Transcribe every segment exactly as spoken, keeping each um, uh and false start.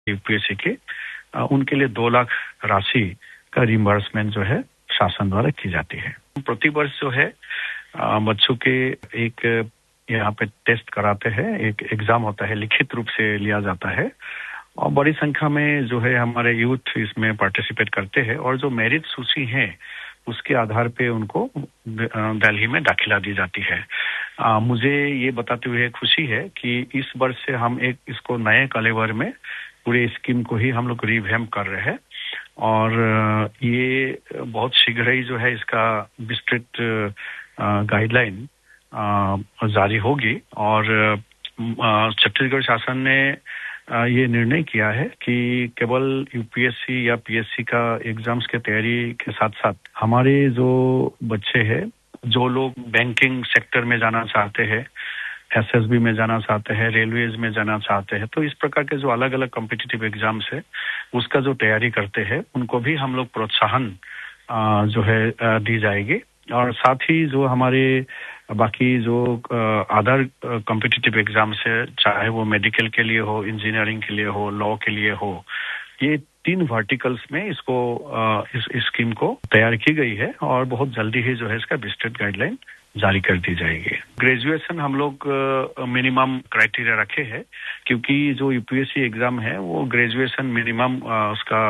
UPSC के उनके लिए दो लाख राशि का रिइंबर्समेंट जो है शासन द्वारा की जाती है। प्रति वर्ष जो है बच्चों के एक यहाँ पे टेस्ट कराते हैं, एक एग्जाम होता है, लिखित रूप से लिया जाता है और बड़ी संख्या में जो है हमारे यूथ इसमें पार्टिसिपेट करते हैं और जो मेरिट सूची है उसके आधार पे उनको दिल्ली में दाखिला दी जाती है। आ, मुझे ये बताते हुए खुशी है कि इस वर्ष से हम एक इसको नए कलेवर में पूरे स्कीम को ही हम लोग रिवैम्प कर रहे हैं और ये बहुत शीघ्र ही जो है इसका विस्तृत गाइडलाइन जारी होगी और छत्तीसगढ़ शासन ने ये निर्णय किया है कि केवल यूपीएससी या पीएससी का एग्जाम्स के तैयारी के साथ साथ हमारे जो बच्चे हैं, जो लोग बैंकिंग सेक्टर में जाना चाहते हैं, एसएसबी में जाना चाहते हैं, रेलवेज में जाना चाहते हैं, तो इस प्रकार के जो अलग अलग कॉम्पिटिटिव एग्जाम्स है उसका जो तैयारी करते हैं उनको भी हम लोग प्रोत्साहन जो है दी जाएगी और साथ ही जो हमारे बाकी जो अदर कॉम्पिटिटिव एग्जाम्स है, चाहे वो मेडिकल के लिए हो, इंजीनियरिंग के लिए हो, लॉ के लिए हो, ये तीन वर्टिकल्स में इसको इस, इस स्कीम को तैयार की गई है और बहुत जल्दी ही जो है इसका विस्तृत गाइडलाइन जारी कर दी जाएगी। ग्रेजुएशन हम लोग मिनिमम क्राइटेरिया रखे हैं क्योंकि जो यूपीएससी एग्जाम है वो ग्रेजुएशन मिनिमम उसका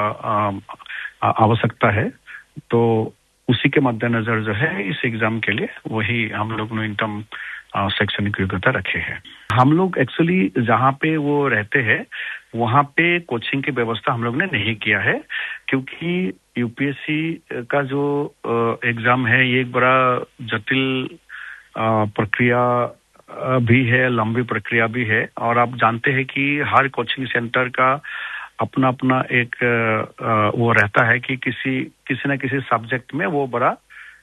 आवश्यकता है, तो उसी के मद्देनजर जो है इस एग्जाम के लिए वही हम लोग न्यूनतम शैक्षणिक योग्यता रखे हैं। हम लोग एक्चुअली जहाँ पे वो रहते हैं वहाँ पे कोचिंग की व्यवस्था हम लोग ने नहीं किया है क्योंकि यूपीएससी का जो एग्जाम है ये एक बड़ा जटिल प्रक्रिया भी है, लंबी प्रक्रिया भी है और आप जानते हैं कि हर कोचिंग सेंटर का अपना अपना एक वो रहता है कि किसी किसी न किसी सब्जेक्ट में वो बड़ा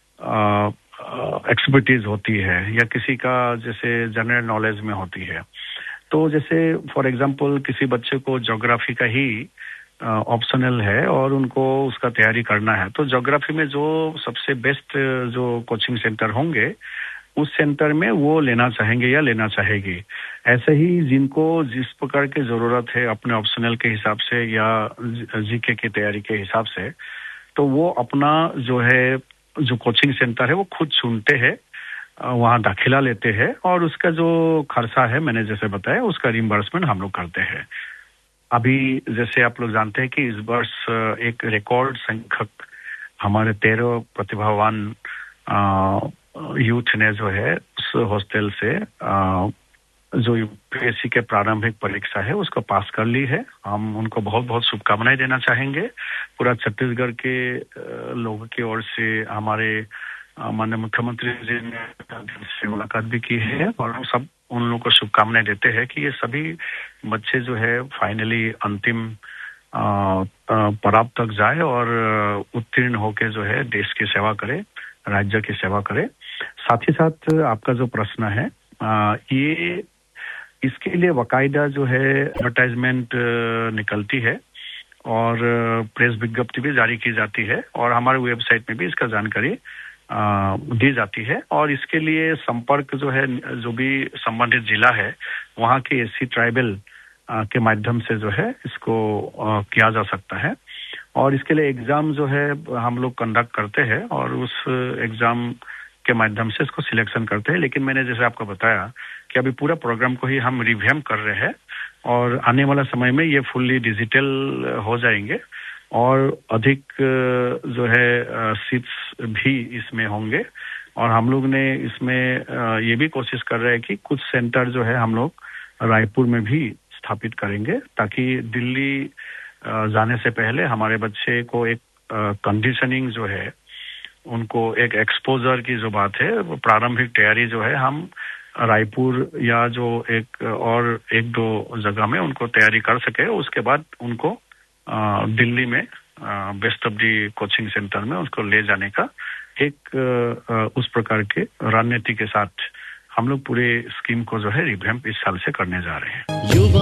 एक्सपर्टीज होती है या किसी का जैसे जनरल नॉलेज में होती है। तो जैसे फॉर एग्जांपल किसी बच्चे को ज्योग्राफी का ही ऑप्शनल है और उनको उसका तैयारी करना है, तो ज्योग्राफी में जो सबसे बेस्ट जो कोचिंग सेंटर होंगे उस सेंटर में वो लेना चाहेंगे या लेना चाहेगी। ऐसे ही जिनको जिस प्रकार की जरूरत है अपने ऑप्शनल के हिसाब से या जीके की तैयारी के हिसाब से, तो वो अपना जो है जो कोचिंग सेंटर है वो खुद चुनते हैं, वहाँ दाखिला लेते हैं और उसका जो खर्चा है मैंने जैसे बताया उसका रिइंबर्समेंट हम लोग करते हैं। अभी जैसे आप लोग जानते हैं कि इस वर्ष एक रिकॉर्ड संख्यक हमारे तेरह प्रतिभावान यूथ ने जो है उस हॉस्टल से आ, जो यूपीएससी के प्रारंभिक परीक्षा है उसको पास कर ली है। हम उनको बहुत बहुत शुभकामनाएं देना चाहेंगे। पूरा छत्तीसगढ़ के लोगों की ओर से हमारे माननीय मुख्यमंत्री जी ने से मुलाकात भी की है और हम सब उन लोगों को शुभकामनाएं देते हैं कि ये सभी बच्चे जो है फाइनली अंतिम पड़ाव तक जाए और उत्तीर्ण होकर जो है देश की सेवा करे, राज्य की सेवा करे। साथ ही साथ आपका जो प्रश्न है आ, ये इसके लिए बाकायदा जो है एडवर्टाइजमेंट निकलती है और प्रेस विज्ञप्ति भी जारी की जाती है और हमारे वेबसाइट में भी इसका जानकारी आ, दी जाती है और इसके लिए संपर्क जो है जो भी संबंधित जिला है वहाँ के एससी ट्राइबल के माध्यम से जो है इसको आ, किया जा सकता है और इसके लिए एग्जाम जो है हम लोग कंडक्ट करते हैं और उस एग्जाम के माध्यम से इसको सिलेक्शन करते हैं। लेकिन मैंने जैसे आपको बताया कि अभी पूरा प्रोग्राम को ही हम रिवैम्प कर रहे हैं और आने वाला समय में ये फुल्ली डिजिटल हो जाएंगे और अधिक जो है सीट्स भी इसमें होंगे और हम लोग ने इसमें ये भी कोशिश कर रहे हैं कि कुछ सेंटर जो है हम लोग रायपुर में भी स्थापित करेंगे ताकि दिल्ली जाने से पहले हमारे बच्चे को एक कंडीशनिंग जो है उनको एक एक्सपोजर की जो बात है वो प्रारंभिक तैयारी जो है हम रायपुर या जो एक और एक दो जगह में उनको तैयारी कर सके, उसके बाद उनको आ, दिल्ली में best of the coaching centre में उसको ले जाने का एक आ, उस प्रकार के रणनीति के साथ हम लोग पूरे स्कीम को जो है रिवैम्प इस साल से करने जा रहे हैं।